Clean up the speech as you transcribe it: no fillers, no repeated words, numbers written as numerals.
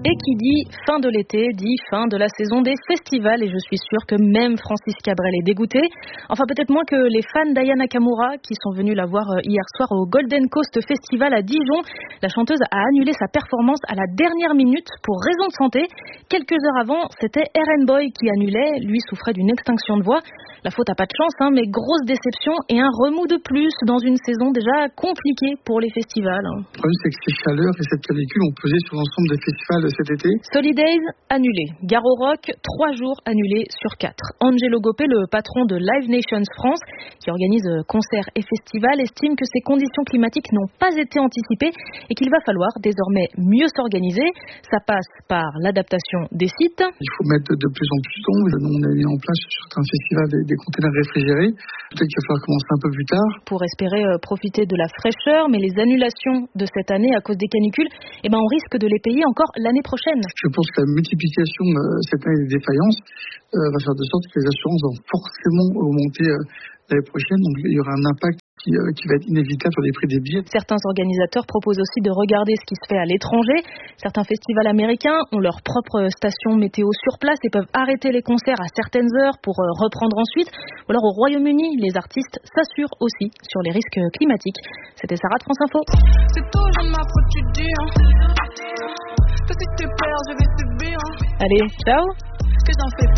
Et qui dit fin de l'été, dit fin de la saison des festivals. Et je suis sûre que même Francis Cabrel est dégoûté. Enfin, peut-être moins que les fans d'Aya Nakamura qui sont venus la voir hier soir au Golden Coast Festival à Dijon. La chanteuse a annulé sa performance à la dernière minute pour raison de santé. Quelques heures avant, c'était Eren Boy qui annulait. Lui souffrait d'une extinction de voix. La faute a pas de chance, mais grosse déception et un remous de plus dans une saison déjà compliquée pour les festivals. Le problème, c'est que ces chaleurs et cette canicule ont pesé sur l'ensemble des festivals cet été. Solidays annulé. Garo Rock, 3 jours annulés sur 4. Angelo Gopé, le patron de Live Nations France, qui organise concerts et festivals, estime que ces conditions climatiques n'ont pas été anticipées et qu'il va falloir désormais mieux s'organiser. Ça passe par l'adaptation des sites. Il faut mettre de plus en plus d'ombre. On a mis en place sur certains festivals des containers réfrigérés. Peut-être qu'il va falloir commencer un peu plus tard. Pour espérer profiter de la fraîcheur, mais les annulations de cette année à cause des canicules, on risque de les payer encore l'année prochaine. Je pense que la multiplication cette année des défaillances va faire de sorte que les assurances vont forcément augmenter l'année prochaine. Donc il y aura un impact qui va être inévitable sur les prix des billets. Certains organisateurs proposent aussi de regarder ce qui se fait à l'étranger. Certains festivals américains ont leur propre station météo sur place et peuvent arrêter les concerts à certaines heures pour reprendre ensuite. Ou alors au Royaume-Uni, les artistes s'assurent aussi sur les risques climatiques. C'était Sarah de France Info. C'est toujours ma faute, tu dis, que si tu perds, je vais subir. Allez, ciao. Que j'en fais